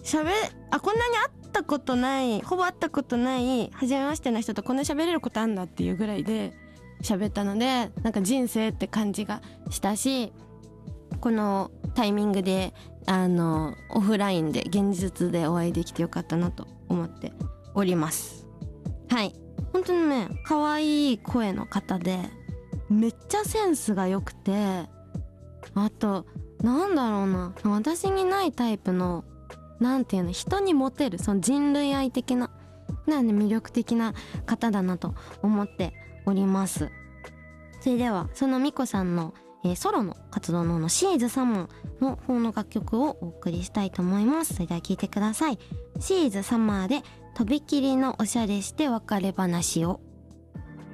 こんなに会ったことない、ほぼ会ったことない初めましての人とこんな喋れることあんだっていうぐらいで喋ったので、なんか人生って感じがしたし、このタイミングでオフラインで現実でお会いできてよかったなと思っております。はい、本当にね可愛い声の方でめっちゃセンスが良くて、あとなんだろうな、私にないタイプのなんていうの、人にモテるその人類愛的ななんで魅力的な方だなと思っております。それではそのミコさんの、ソロの活動のシーズサマーの方の楽曲をお送りしたいと思います。それでは聴いてください。シーズサマーでとびきりのおしゃれして別れ話を。